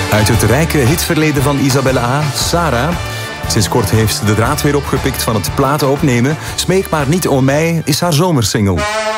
Uit het rijke hitverleden van Isabelle A., Sarah. Sinds kort heeft ze de draad weer opgepikt van het platen opnemen. Smeek maar niet om mij is haar zomersingle.